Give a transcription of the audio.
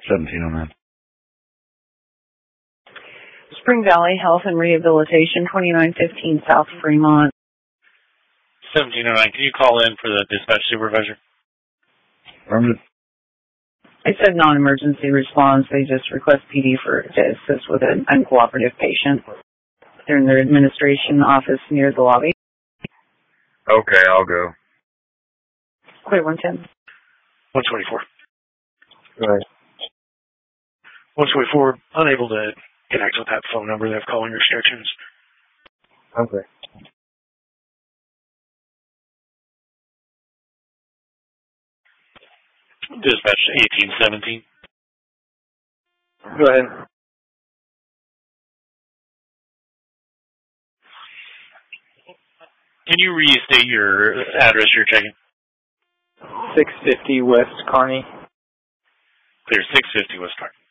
1709. Spring Valley Health and Rehabilitation, 2915 South Fremont. 1709, can you call in for the dispatch supervisor? Affirmative. They said non-emergency response. They just request PD to assist with an uncooperative patient. They're in their administration office near the lobby. Okay, I'll go. Clear 110. 124. Go ahead. 124, unable to connect with that phone number. They have calling restrictions. Okay. Dispatch 1817. Go ahead. Can you restate your address you're checking? 650 West Kearney. Clear, 650 West Kearney.